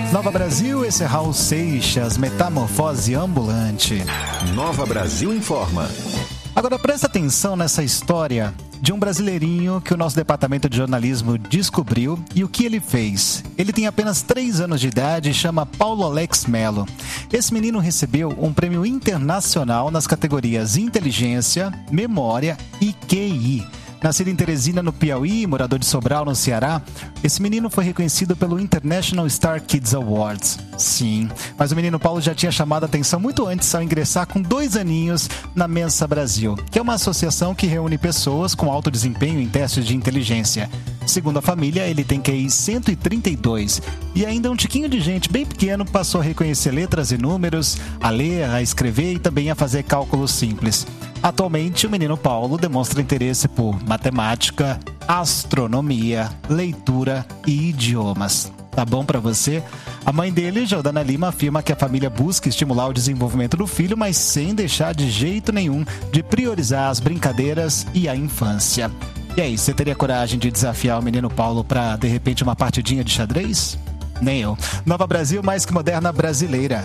Nova Brasil, esse é Raul Seixas, Metamorfose Ambulante. Nova Brasil informa. Agora presta atenção nessa história de um brasileirinho que o nosso departamento de jornalismo descobriu e o que ele fez. Ele tem apenas 3 anos de idade e chama Paulo Alex Melo. Esse menino recebeu um prêmio internacional nas categorias Inteligência, Memória e QI. Nascido em Teresina, no Piauí, morador de Sobral, no Ceará, esse menino foi reconhecido pelo International Star Kids Awards. Sim, mas o menino Paulo já tinha chamado a atenção muito antes ao ingressar com 2 aninhos na Mensa Brasil, que é uma associação que reúne pessoas com alto desempenho em testes de inteligência. Segundo a família, ele tem QI 132 e ainda um tiquinho de gente bem pequeno passou a reconhecer letras e números, a ler, a escrever e também a fazer cálculos simples. Atualmente, o menino Paulo demonstra interesse por matemática, astronomia, leitura e idiomas. Tá bom pra você? A mãe dele, Jordana Lima, afirma que a família busca estimular o desenvolvimento do filho, mas sem deixar de jeito nenhum de priorizar as brincadeiras e a infância. E aí, você teria coragem de desafiar o menino Paulo pra, de repente, uma partidinha de xadrez? Nem eu. Nova Brasil, mais que moderna brasileira.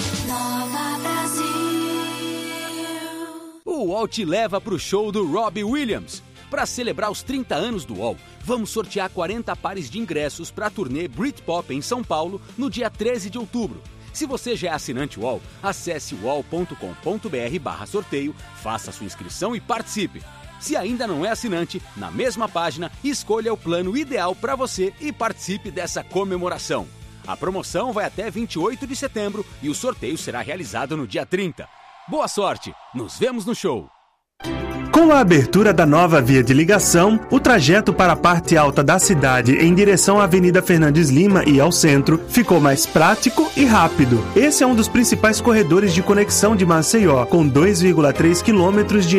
O UOL te leva para o show do Robbie Williams. Para celebrar os 30 anos do UOL, vamos sortear 40 pares de ingressos para a turnê Britpop em São Paulo no dia 13 de outubro. Se você já é assinante UOL, acesse uol.com.br/sorteio, faça sua inscrição e participe. Se ainda não é assinante, na mesma página, escolha o plano ideal para você e participe dessa comemoração. A promoção vai até 28 de setembro e o sorteio será realizado no dia 30. Boa sorte! Nos vemos no show! Com a abertura da nova via de ligação, o trajeto para a parte alta da cidade em direção à Avenida Fernandes Lima e ao centro ficou mais prático e rápido. Esse é um dos principais corredores de conexão de Maceió, com 2,3 quilômetros de